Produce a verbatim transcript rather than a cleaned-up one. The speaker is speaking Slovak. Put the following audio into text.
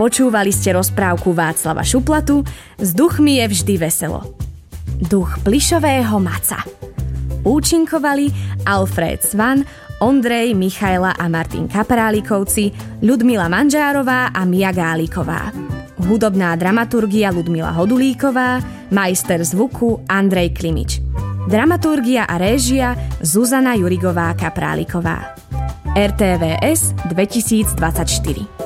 Počúvali ste rozprávku Václava Šuplatu S duchmi je vždy veselo. Duch plyšového maca. Účinkovali Alfred Svan, Ondrej, Michaela a Martin Kaprálikovci, Ľudmila Manžárová a Mia Gáliková. Hudobná dramaturgia Ľudmila Hodulíková, majster zvuku Andrej Klimič. Dramaturgia a réžia Zuzana Jurigová Kapráliková. er té vé es dvetisícdvadsaťštyri.